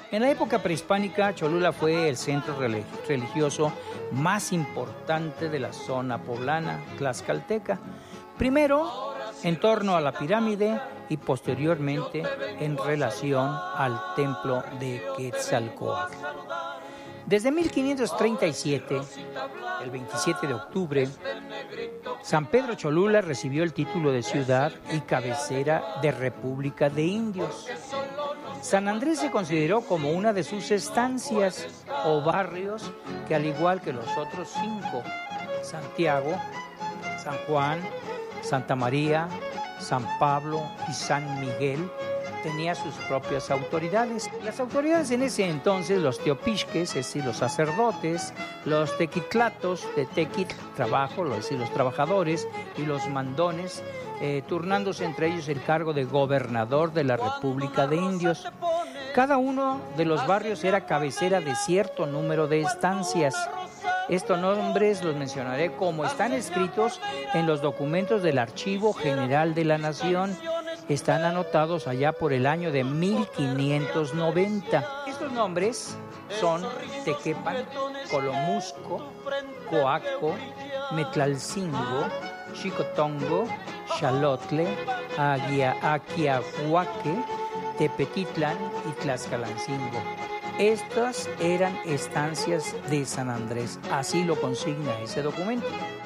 En la época prehispánica, Cholula fue el centro religioso más importante de la zona poblana tlaxcalteca. Primero, en torno a la pirámide y posteriormente en relación al templo de Quetzalcóatl. Desde 1537, el 27 de octubre, San Pedro Cholula recibió el título de ciudad y cabecera de República de Indios. San Andrés se consideró como una de sus estancias o barrios que, al igual que los otros 5, Santiago, San Juan, Santa María, San Pablo y San Miguel, tenía sus propias autoridades. Las autoridades en ese entonces, los teopisques, es decir, los sacerdotes, los tequitlatos, de tequit, trabajo, es decir, los trabajadores, y los mandones, turnándose entre ellos el cargo de gobernador de la República de Indios. Cada uno de los barrios era cabecera de cierto número de estancias. Estos nombres los mencionaré como están escritos en los documentos del Archivo General de la Nación. Están anotados allá por el año de 1590. Estos nombres son Tequepan, Colomusco, Coaco, Metlalcingo, Xicotongo, Xalotle, Aquiahuaque, Tepetitlan y Tlaxcalancingo. Estas eran estancias de San Andrés, así lo consigna ese documento.